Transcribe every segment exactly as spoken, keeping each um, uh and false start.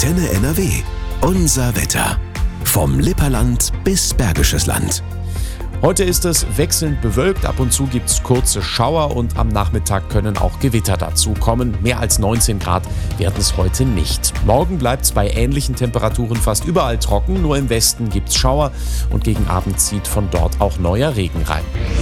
Antenne N R W. Unser Wetter. Vom Lipperland bis Bergisches Land. Heute ist es wechselnd bewölkt, ab und zu gibt es kurze Schauer und am Nachmittag können auch Gewitter dazu kommen. Mehr als neunzehn Grad werden es heute nicht. Morgen bleibt es bei ähnlichen Temperaturen fast überall trocken, nur im Westen gibt es Schauer und gegen Abend zieht von dort auch neuer Regen rein.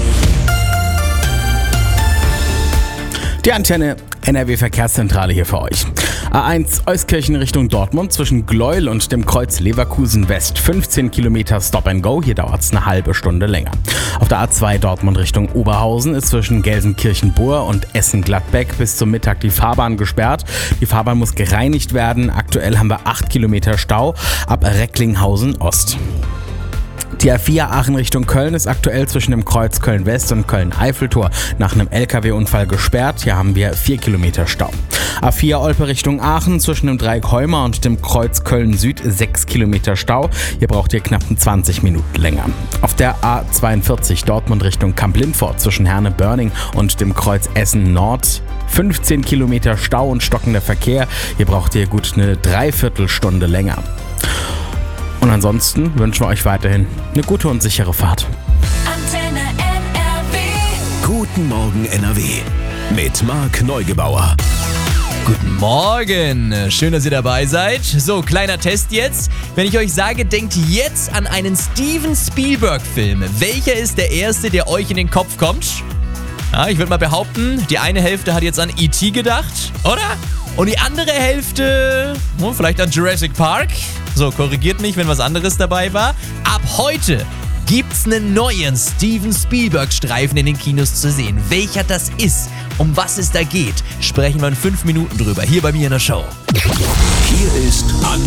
Die Antenne N R W Verkehrszentrale hier für euch. A eins Euskirchen Richtung Dortmund zwischen Gleuel und dem Kreuz Leverkusen West. fünfzehn Kilometer Stop and Go, hier dauert es eine halbe Stunde länger. Auf der A zwei Dortmund Richtung Oberhausen ist zwischen Gelsenkirchen-Burr und Essen-Gladbeck bis zum Mittag die Fahrbahn gesperrt. Die Fahrbahn muss gereinigt werden. Aktuell haben wir acht Kilometer Stau ab Recklinghausen Ost. Die A vier Aachen Richtung Köln ist aktuell zwischen dem Kreuz Köln-West und Köln-Eiffeltor nach einem L K W-Unfall gesperrt. Hier haben wir vier Kilometer Stau. A vier Olpe Richtung Aachen zwischen dem Dreieck Heuma und dem Kreuz Köln-Süd sechs Kilometer Stau. Hier braucht ihr knapp zwanzig Minuten länger. Auf der A zweiundvierzig Dortmund Richtung Kamp-Lindfort zwischen Herne-Börning und dem Kreuz Essen-Nord fünfzehn Kilometer Stau und stockender Verkehr. Hier braucht ihr gut eine Dreiviertelstunde länger. Und ansonsten wünschen wir euch weiterhin eine gute und sichere Fahrt. Antenne N R W. Guten Morgen N R W. Mit Marc Neugebauer. Guten Morgen, schön, dass ihr dabei seid. So, kleiner Test jetzt. Wenn ich euch sage, denkt jetzt an einen Steven Spielberg-Film. Welcher ist der erste, der euch in den Kopf kommt? Ja, ich würde mal behaupten, die eine Hälfte hat jetzt an E T gedacht, oder? Und die andere Hälfte, oh, vielleicht an Jurassic Park. So, korrigiert mich, wenn was anderes dabei war. Ab heute gibt's einen neuen Steven Spielberg-Streifen in den Kinos zu sehen. Welcher das ist, um was es da geht, sprechen wir in fünf Minuten drüber, hier bei mir in der Show. Hier